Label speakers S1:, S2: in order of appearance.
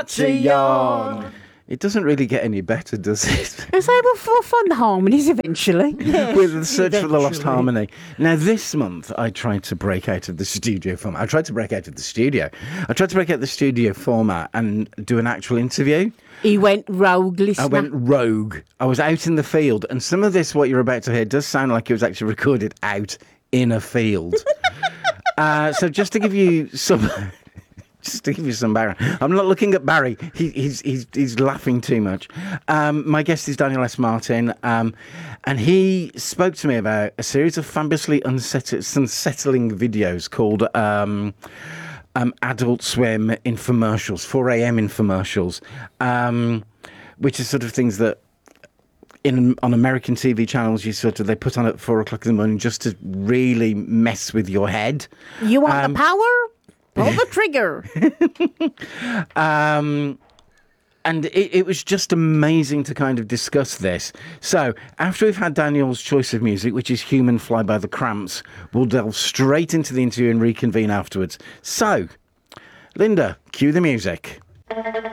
S1: Patreon. It doesn't really get any better, does it?
S2: It's able for fun harmonies eventually.
S1: With the Search for the Lost Harmony. Now, this month, I tried to break out of the studio format. I tried to break out of the studio format and do an actual interview.
S2: He went rogue, listener.
S1: I went rogue. I was out in the field. And some of this, what you're about to hear, does sound like it was actually recorded out in a field. So just to give you some... Just to give you some background. I'm not looking at Barry. He's laughing too much. My guest is Daniel S. Martin, and he spoke to me about a series of fabulously unsettling videos called Adult Swim infomercials, 4 a.m. infomercials, which are sort of things that on American TV channels they put on at 4 o'clock in the morning just to really mess with your head.
S2: You want the power? Pull the trigger.
S1: And it was just amazing to kind of discuss this. So, after we've had Daniel's choice of music, which is Human Fly by the Cramps, we'll delve straight into the interview and reconvene afterwards. So, Linda, cue the music.